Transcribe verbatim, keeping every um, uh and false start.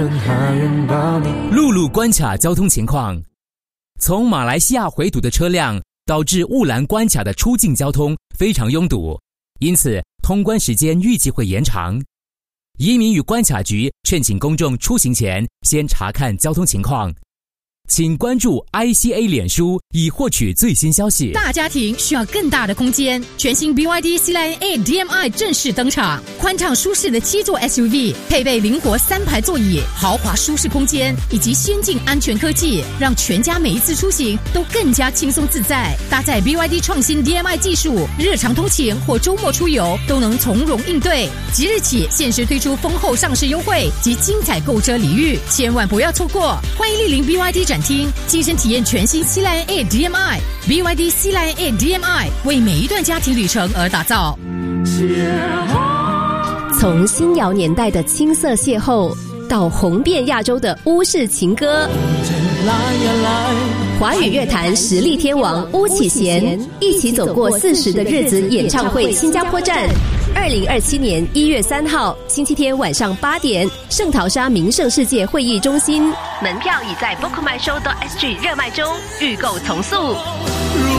陆路关卡交通情况，从马来西亚回堵的车辆导致雾兰关卡的出境交通非常拥堵，因此通关时间预计会延长。移民与关卡局劝请公众出行前先查看交通情况。请关注 I C A 脸书以获取最新消息。 大家庭需要更大的空间，全新 B Y D C Lion A D M I 正式登场，宽敞舒适的七座 S U V， 配备灵活三排座椅、豪华舒适空间以及先进安全科技，让全家每一次出行都更加轻松自在。搭载 B Y D 创新 D M I 技术，日常通勤或周末出游都能从容应对。即日起限时推出丰厚上市优惠及精彩购车礼遇，千万不要错过！欢迎莅临 B Y D 展厅，亲身体验全新 C Lion A D M I。 B Y D C Lion A D M I 为每一段家庭旅程而打造。 从新谣年代的青涩邂逅到红遍亚洲的巫式情歌，华语乐坛实力天王巫启贤一起走过四十的日子演唱会新加坡站，二零二七年一月三号星期天晚上八点，圣淘沙名胜世界会议中心，门票已在 book my show dot s g 热卖中，预购从速。